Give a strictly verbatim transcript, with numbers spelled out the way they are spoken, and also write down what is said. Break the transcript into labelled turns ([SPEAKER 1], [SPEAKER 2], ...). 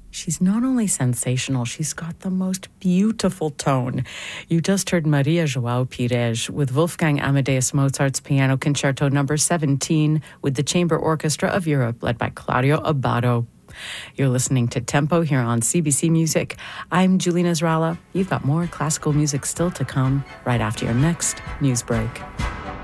[SPEAKER 1] She's not only sensational, she's got the most beautiful tone. You just heard Maria João Pires with Wolfgang Amadeus Mozart's Piano Concerto number seventeen with the Chamber Orchestra of Europe led by Claudio Abbado. You're listening to Tempo here on C B C Music. I'm Julina Zrala. You've got more classical music still to come right after your next news break.